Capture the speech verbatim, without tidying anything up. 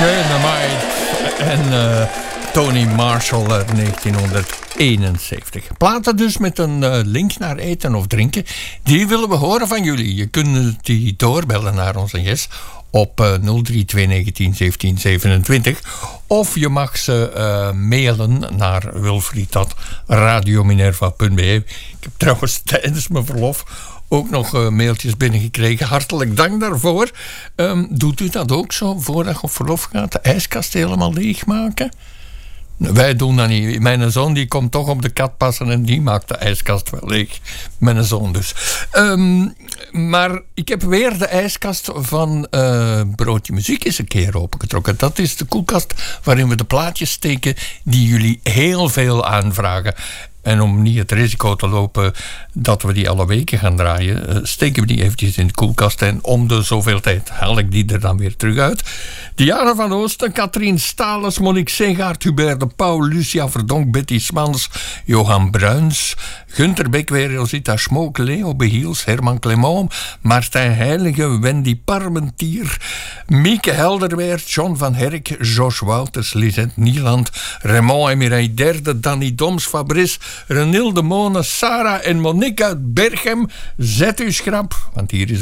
Dynamite en uh, Tony Marshall uit negentienhonderdeenenzeventig. Platen dus met een uh, link naar eten of drinken. Die willen we horen van jullie. Je kunt die doorbellen naar onze Yes op uh, nul drie twee negentien zeventien zevenentwintig. Of je mag ze uh, mailen naar wilfried at radiominerva punt b e. Ik heb trouwens tijdens mijn verlof ook nog uh, mailtjes binnengekregen. Hartelijk dank daarvoor. Um, doet u dat ook zo voordat je op verlof gaat? De ijskast helemaal leegmaken? Wij doen dat niet. Mijn zoon die komt toch op de kat passen en die maakt de ijskast wel leeg. Mijn zoon dus. Um, maar ik heb weer de ijskast van uh, Broodje Muziek eens een keer opengetrokken. Dat is de koelkast waarin we de plaatjes steken die jullie heel veel aanvragen. En om niet het risico te lopen dat we die alle weken gaan draaien, steken we die eventjes in de koelkast en om de zoveel tijd haal ik die er dan weer terug uit. Diana van Oosten, Katrien Stalens, Monique Segaert, Hubert de Pauw, Lucia Verdonk, Betty Smans, Johan Bruins, Gunter Bekweer, Rosita Schmook, Leo Behiels, Herman Clement, Martijn Heilige, Wendy Parmentier, Mieke Helderweert, John van Herk, Jos Wouters, Lisette Nieland, Raymond en Mireille Derde, Danny Doms, Fabrice, Renilde Mone, Sarah en Monique uit Berchem. Zet uw schrap, want hier is